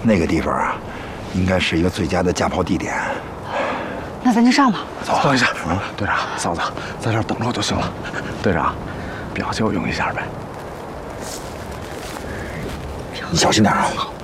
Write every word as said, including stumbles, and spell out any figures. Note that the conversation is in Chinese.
那个地方啊，应该是一个最佳的架炮地点。 那咱就上吧。 走，等一下，嗯，队长，嫂子在这儿等着我就行了。队长，表就用一下呗。 你小心点啊！